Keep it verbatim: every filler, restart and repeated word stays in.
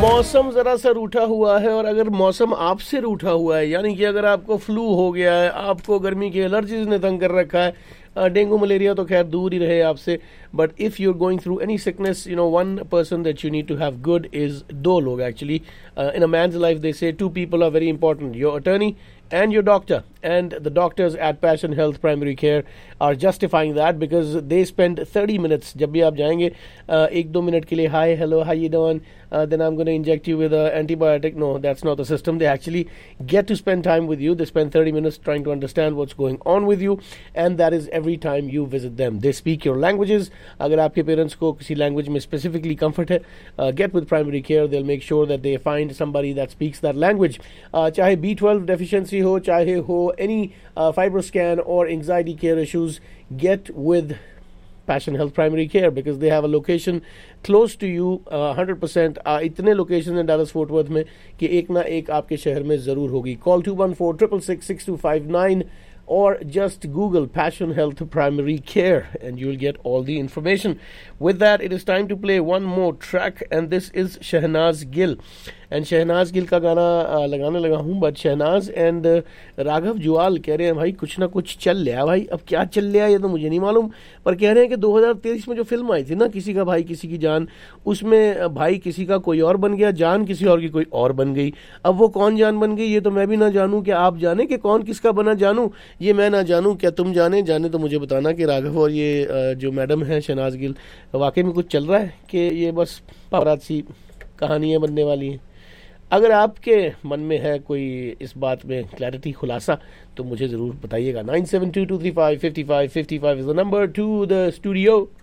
मौसम जरा सा रूठा हुआ है, और अगर मौसम आपसे रूठा हुआ है, यानी कि अगर आपको फ्लू हो गया है, आपको गर्मी की एलर्जीज ने तंग कर रखा है, डेंगू मलेरिया तो खैर दूर ही रहे आपसे, but if you are going through any sickness, you know one person that you need to have good is दो लोग actually in a mains life. दे से to people are very important, your attorney and your doctor, and the doctors at Passion Health Primary Care are justifying that because they spend thirty minutes. जब भी आप जाएंगे uh, एक दो minute के लिए, hi, hello, how you doing, uh, then I'm going to inject you with an antibiotic. No, that's not the system. They actually get to spend time with you. They spend thirty minutes trying to understand what's going on with you, and that is every time you visit them. They speak your languages. अगर आपके parents को किसी language में specifically comfort है, uh, get with primary care. They'll make sure that they find somebody that speaks that language. Uh, चाहे B twelve deficiency हो, चाहे हो any uh, fibroscan or anxiety care issues, get with Passion Health Primary Care because they have a location close to you, uh, one hundred percent. uh, इतने location हैं Dallas Fort Worth में कि एक ना एक आपके शहर में ज़रूर होगी. Call two one four six six six two five nine or just Google Passion Health Primary Care and you'll get all the information. With that, it is time to play one more track, and this is Shehnaz Gill. And Shehnaaz Gill का गाना लगाने लगा हूँ. But Shehnaaz and Raghav Jual कह रहे हैं भाई कुछ ना कुछ चल लिया भाई. अब क्या चल लिया ये तो मुझे नहीं मालूम, पर कह रहे हैं कि दो हज़ार तेईस में जो फिल्म आई थी ना, किसी का भाई किसी की जान, उसमें भाई किसी का कोई और बन गया, जान किसी और की कोई और बन गई. अब वो कौन जान बन गई ये तो मैं भी ना जानूँ. क्या आप जाने कि कौन किसका बना जानूँ, ये मैं ना जानूँ. क्या तुम जाने जाने तो मुझे बताना कि राघव और ये जो मैडम है शहनाज गिल, वाकई में कुछ चल रहा है कि ये बस पापरासी कहानियाँ बनने वाली हैं. अगर आपके मन में है कोई इस बात में क्लैरिटी, खुलासा, तो मुझे ज़रूर बताइएगा. Nine seven to to three five fifty five fifty five is the number two the studio.